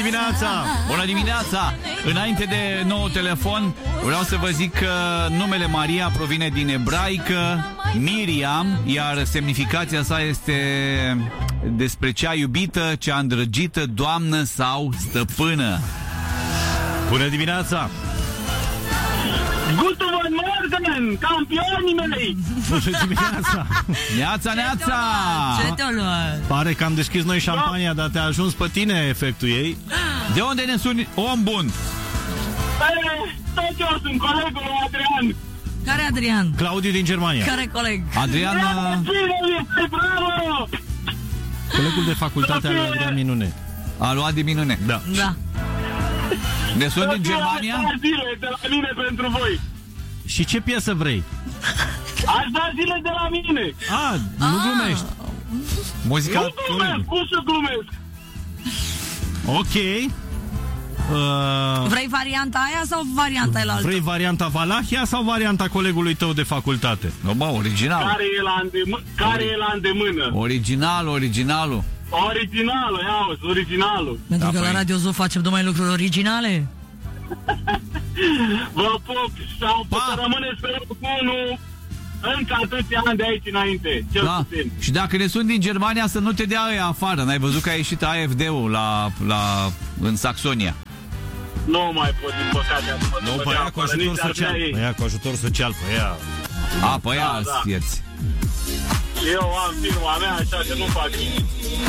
dimineața! Bună dimineața! Înainte de nou telefon, vreau să vă zic că numele Maria provine din ebraică Miriam, iar semnificația sa este despre cea iubită, cea îndrăgită, doamnă sau stăpână. Bună dimineața! Guten Morgen, campionii mei! Bună dimineața! Neața, neața! Ce te-o luat? Pare că am deschis noi șampania, dar te-a ajuns pe tine efectul ei. De unde ne suni, om bun? Tot eu sunt colegul lui Adrian. Care Adrian? Claudiu din Germania. Care coleg? Adrian... Bravo! Colegul de facultate al lui Adrian Minune. A luat de minune. Da. Da. Ne suni din Germania? Zile de la mine pentru voi. Și ce piesă vrei? Aș da zile de la mine. Nu glumești. Muzica... Nu glumesc, cum să glumesc? Ok. Vrei varianta aia sau varianta elaltă? Vrei varianta Valahia sau varianta colegului tău de facultate? No, bă, original. Care e la îndemână? Originalul. Originalul, ia originalul. Pentru Da, că la păi. Radio Zoo facem numai lucruri originale. Vă pup sau să rămâneți pe locul 1 încă atâția ani de aici înainte, cel Da. puțin. Și dacă ne suni din Germania să nu te dea ăia afară. N-ai văzut că a ieșit AfD-ul în Saxonia? Nu mai pot, din păcate. Nu, pe aia cu ajutor social. Pe aia cu ajutor social, pe aia. Pe ea da. ierți. Eu am firma mea, așa că nu fac nimic.